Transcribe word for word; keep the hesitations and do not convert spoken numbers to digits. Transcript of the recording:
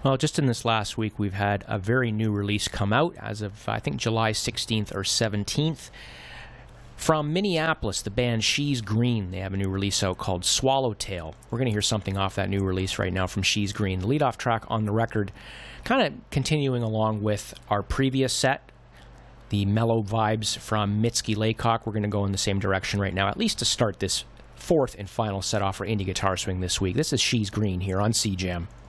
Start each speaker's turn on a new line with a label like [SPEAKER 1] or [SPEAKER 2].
[SPEAKER 1] Well, just in this last week, we've had a very new release come out as of, I think, July sixteenth or seventeenth. From Minneapolis, the band She's Green. They have a new release out called Swallowtail. We're going to hear something off that new release right now from She's Green. The lead-off track on the record, kind of continuing along with our previous set, the mellow vibes from Mitski Laycock. We're going to go in the same direction right now, at least to start this fourth and final set off for Indie Guitar Swing this week. This is She's Green here on C Jam.